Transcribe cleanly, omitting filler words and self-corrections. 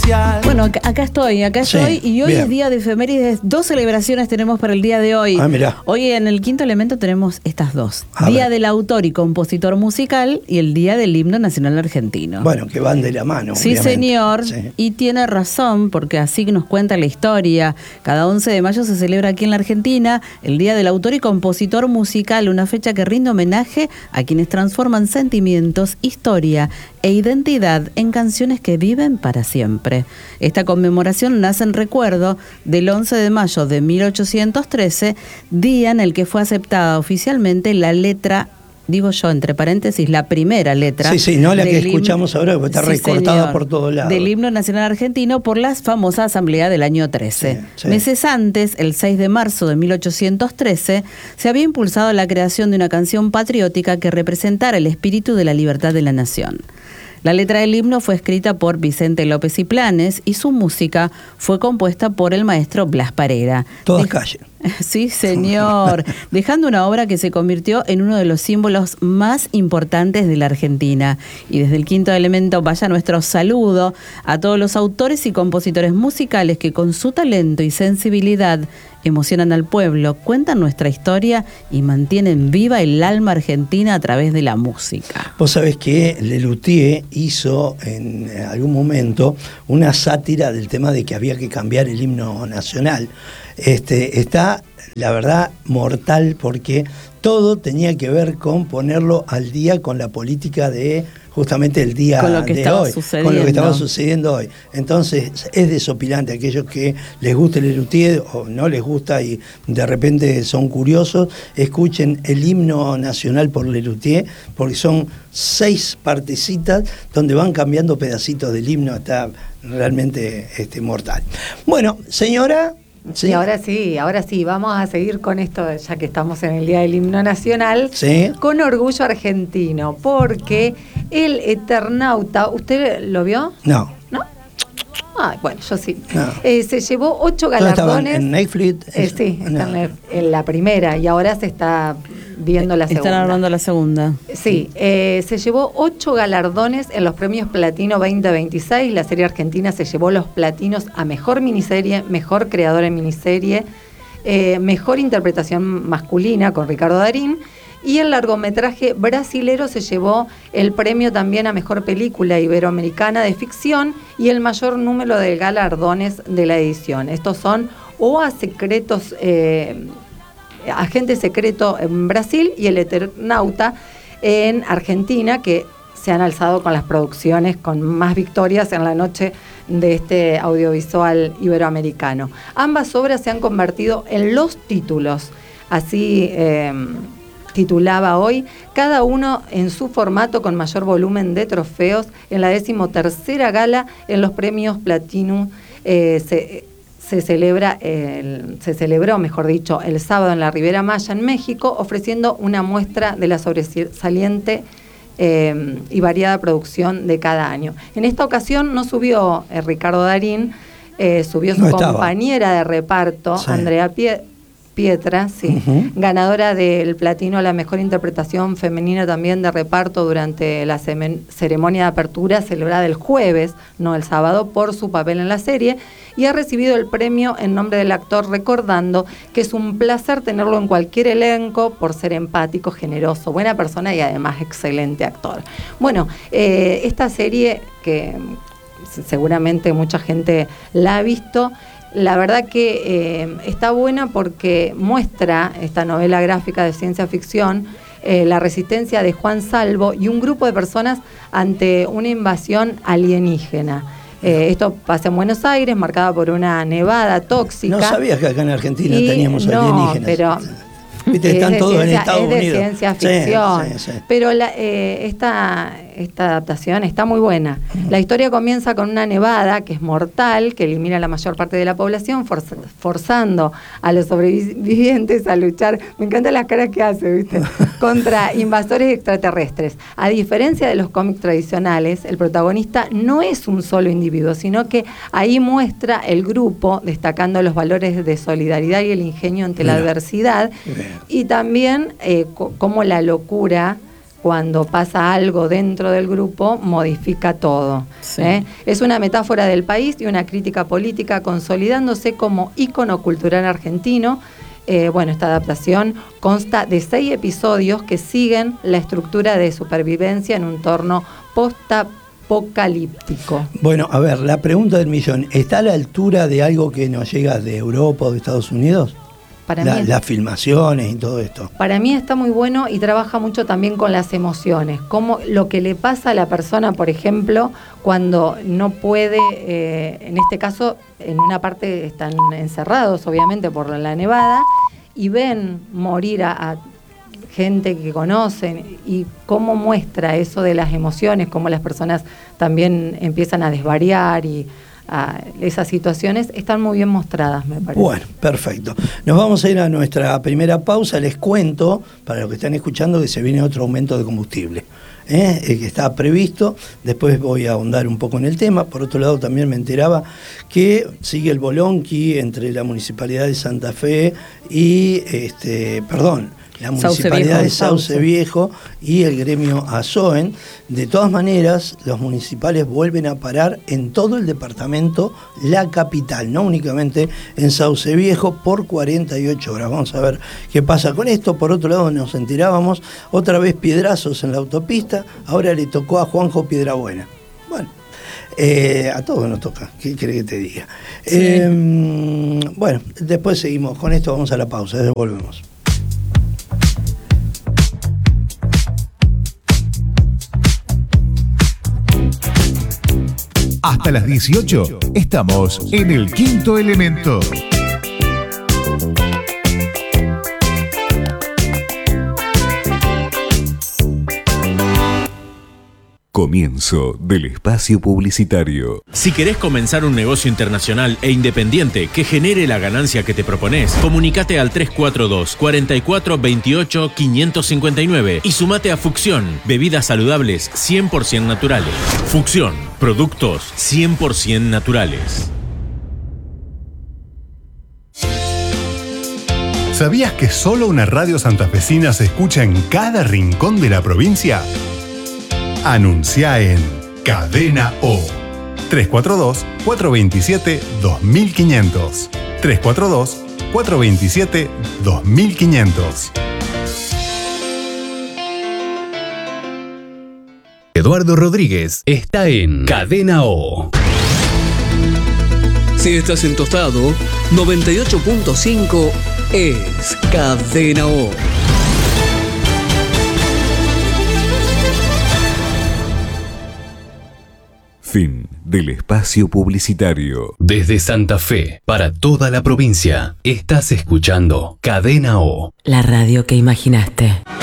especial. Bueno, acá estoy, y hoy es día de efemérides. 2 celebraciones tenemos para el día de hoy. Mirá. Hoy en el Quinto Elemento tenemos estas dos. A Día ver. del autor y compositor musical y el Día del himno nacional argentino. Bueno, que van de la mano. Sí, obviamente. señor, Sí. y tiene razón, porque así nos cuenta la historia. Cada 11 de mayo se celebra aquí en la Argentina el Día del Autor y Compositor Musical, una fecha que rinde homenaje a quienes transforman sentimientos, historia e identidad en canciones que viven para siempre. Esta conmemoración nace en recuerdo del 11 de mayo de 1813, día en el que fue aceptada oficialmente la letra, digo yo, entre paréntesis, la primera letra. Sí, no la que del escuchamos ahora, porque está recortada señor, por todos lados. del himno nacional argentino por la famosa Asamblea del año 13. Sí. Meses antes, el 6 de marzo de 1813, se había impulsado la creación de una canción patriótica que representara el espíritu de la libertad de la nación. La letra del himno fue escrita por Vicente López y Planes y su música fue compuesta por el maestro Blas Parera. Todas calles. Sí, señor. Dejando una obra que se convirtió en uno de los símbolos más importantes de la Argentina. Y desde el Quinto Elemento vaya nuestro saludo a todos los autores y compositores musicales que con su talento y sensibilidad emocionan al pueblo, cuentan nuestra historia y mantienen viva el alma argentina a través de la música. Vos sabés que Lelutier hizo en algún momento una sátira del tema de que había que cambiar el himno nacional. Está, la verdad, mortal, porque todo tenía que ver con ponerlo al día con la política de justamente el día con lo que de estaba hoy, sucediendo. con lo que estaba sucediendo hoy. Entonces es desopilante aquellos que les guste Lelutier o no les gusta y de repente son curiosos, escuchen el himno nacional por Lelutier, porque son 6 partecitas donde van cambiando pedacitos del himno, está realmente mortal. Bueno, señora. Sí. Y ahora sí, vamos a seguir con esto, ya que estamos en el Día del Himno Nacional, ¿Sí? Con orgullo argentino, porque el Eternauta, ¿usted lo vio? No. ¿No? Ah, bueno, yo sí. No. Se llevó 8 ¿Dónde estaban? galardones. ¿En Netflix? Sí, No. está en la primera y ahora se está viendo la segunda. Están armando la segunda. Sí, se llevó 8 galardones en los premios Platino 2026. La serie argentina se llevó los platinos a mejor miniserie, mejor creador en miniserie, mejor interpretación masculina con Ricardo Darín. Y el largometraje brasilero se llevó el premio también a mejor película iberoamericana de ficción y el mayor número de galardones de la edición. Estos son OA Secretos, Agente Secreto en Brasil y el Eternauta en Argentina, que se han alzado con las producciones con más victorias en la noche de este audiovisual iberoamericano. Ambas obras se han convertido en los títulos, así titulaba hoy, cada uno en su formato con mayor volumen de trofeos en la 13ª gala en los premios Platinum. Se celebró, mejor dicho, el sábado en la Riviera Maya, en México, ofreciendo una muestra de la sobresaliente y variada producción de cada año. En esta ocasión no subió Ricardo Darín, subió su compañera de reparto, sí. Andrea Pietra, sí, ganadora del platino a la mejor interpretación femenina también de reparto durante la ceremonia de apertura celebrada el jueves, no el sábado, por su papel en la serie, y ha recibido el premio en nombre del actor, recordando que es un placer tenerlo en cualquier elenco por ser empático, generoso, buena persona y además excelente actor. Bueno, esta serie que seguramente mucha gente la ha visto, la verdad que está buena porque muestra esta novela gráfica de ciencia ficción, la resistencia de Juan Salvo y un grupo de personas ante una invasión alienígena. Esto pasa en Buenos Aires, marcada por una nevada tóxica. No sabías que acá en Argentina teníamos alienígenas. No, pero ¿viste? Están todos en Estados Unidos. Es de ciencia ficción. Sí. Pero esta adaptación está muy buena. La historia comienza con una nevada que es mortal, que elimina a la mayor parte de la población, forzando a los sobrevivientes a luchar, me encantan las caras que hace, ¿viste? Contra invasores extraterrestres. A diferencia de los cómics tradicionales, el protagonista no es un solo individuo, sino que ahí muestra el grupo, destacando los valores de solidaridad y el ingenio ante la adversidad. Y también cómo la locura cuando pasa algo dentro del grupo, modifica todo. Sí. Es una metáfora del país y una crítica política consolidándose como ícono cultural argentino. Esta adaptación consta de 6 episodios que siguen la estructura de supervivencia en un entorno post-apocalíptico. Bueno, a ver, la pregunta del millón, ¿está a la altura de algo que nos llega de Europa o de Estados Unidos? Las filmaciones y todo esto. Para mí está muy bueno y trabaja mucho también con las emociones, como lo que le pasa a la persona, por ejemplo, cuando no puede, en este caso, en una parte están encerrados, obviamente, por la nevada, y ven morir a gente que conocen, y cómo muestra eso de las emociones, cómo las personas también empiezan a desvariar y esas situaciones están muy bien mostradas, me parece. Bueno, perfecto. Nos vamos a ir a nuestra primera pausa. Les cuento, para los que están escuchando, que se viene otro aumento de combustible, que está previsto. Después voy a ahondar un poco en el tema. Por otro lado, también me enteraba que sigue el bolonqui entre la Municipalidad de Santa Fe y, la Municipalidad de Sauce Viejo y el gremio ASOEN. De todas maneras, los municipales vuelven a parar en todo el departamento, la capital, no únicamente en Sauce Viejo, por 48 horas. Vamos a ver qué pasa con esto. Por otro lado, nos enterábamos, otra vez piedrazos en la autopista, ahora le tocó a Juanjo Piedrabuena. Bueno, a todos nos toca, ¿qué querés que te diga? Sí. Después seguimos con esto, vamos a la pausa, después volvemos. Hasta las 18 estamos en El Quinto Elemento. Comienzo del espacio publicitario. Si querés comenzar un negocio internacional e independiente que genere la ganancia que te propones, comunicate al 342 44 28 559 y sumate a Fucción, bebidas saludables 100% naturales. Fucción, productos 100% naturales. ¿Sabías que solo una radio santafesina se escucha en cada rincón de la provincia? Anuncia en Cadena O. 342-427-2500. 342-427-2500. Eduardo Rodríguez está en Cadena O. Si estás en Tostado, 98.5 es Cadena O. Fin del espacio publicitario. Desde Santa Fe, para toda la provincia, estás escuchando Cadena O. La radio que imaginaste.